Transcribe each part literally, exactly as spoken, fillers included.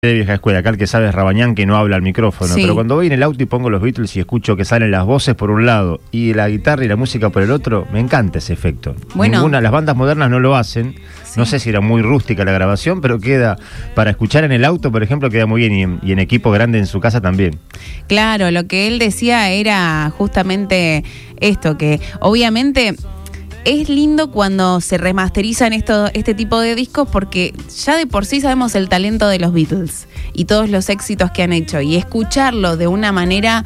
de vieja escuela, acá el que sabe es Rabañán, que no habla al micrófono, sí. Pero cuando voy en el auto y pongo los Beatles y escucho que salen las voces por un lado y la guitarra y la música por el otro, me encanta ese efecto. Bueno. Ninguna, las bandas modernas no lo hacen, sí. No sé si era muy rústica la grabación, pero queda, para escuchar en el auto, por ejemplo, queda muy bien, y en, y en equipo grande en su casa también. Claro, lo que él decía era justamente esto, que obviamente es lindo cuando se remasterizan esto, este tipo de discos, porque ya de por sí sabemos el talento de los Beatles y todos los éxitos que han hecho, y escucharlo de una manera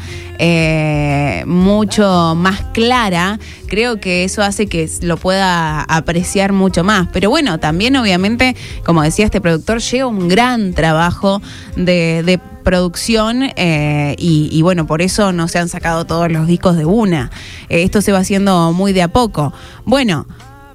eh, mucho más clara, creo que eso hace que lo pueda apreciar mucho más. Pero bueno, también obviamente, como decía este productor, lleva un gran trabajo de, de producción eh, y, y bueno, por eso no se han sacado todos los discos de una. Eh, esto se va haciendo muy de a poco. Bueno,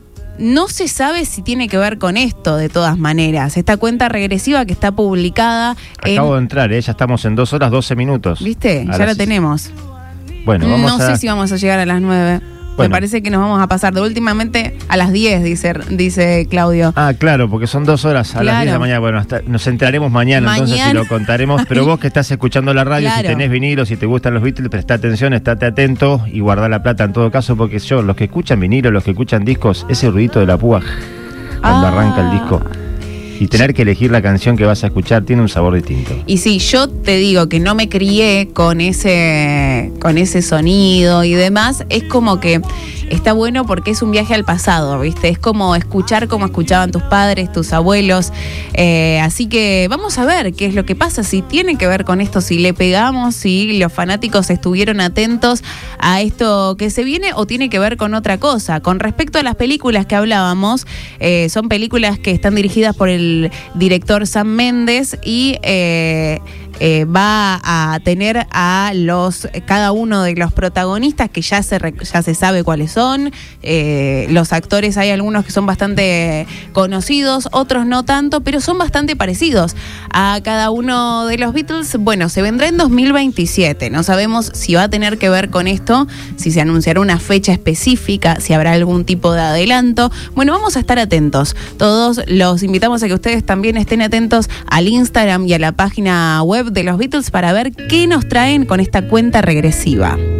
no se sabe si tiene que ver con esto, de todas maneras. Esta cuenta regresiva que está publicada... Acabo en... de entrar, ¿eh? Ya estamos en dos horas, doce minutos. ¿Viste? A Ya las... lo tenemos. Bueno, vamos no a... sé si vamos a llegar a las nueve. Bueno. Me parece que nos vamos a pasar de últimamente a las diez, dice, dice Claudio. Ah, claro, porque son dos horas a Claro. las diez de la mañana. Bueno, hasta nos enteraremos mañana, Mañana. entonces si lo contaremos. Pero vos que estás escuchando la radio, Claro. si tenés vinilo, si te gustan los Beatles, presta atención, estate atento y guardá la plata en todo caso, porque yo, los que escuchan vinilo, los que escuchan discos, ese ruidito de la púa cuando Ah. arranca el disco y tener que elegir la canción que vas a escuchar tiene un sabor distinto. Y sí, yo te digo que no me crié con ese, con ese sonido y demás, es como que está bueno porque es un viaje al pasado, ¿viste? Es como escuchar como escuchaban tus padres, tus abuelos. Eh, así que vamos a ver qué es lo que pasa, si tiene que ver con esto, si le pegamos, si los fanáticos estuvieron atentos a esto que se viene o tiene que ver con otra cosa. Con respecto a las películas que hablábamos, eh, son películas que están dirigidas por el director Sam Mendes y eh, eh, va a tener a los cada uno de los protagonistas que ya se ya se sabe cuáles son. Eh, los actores, hay algunos que son bastante conocidos, otros no tanto, pero son bastante parecidos a cada uno de los Beatles. Bueno, se vendrá en dos mil veintisiete, no sabemos si va a tener que ver con esto, si se anunciará una fecha específica, si habrá algún tipo de adelanto. Bueno, vamos a estar atentos. Todos los invitamos a que ustedes también estén atentos al Instagram y a la página web de los Beatles para ver qué nos traen con esta cuenta regresiva.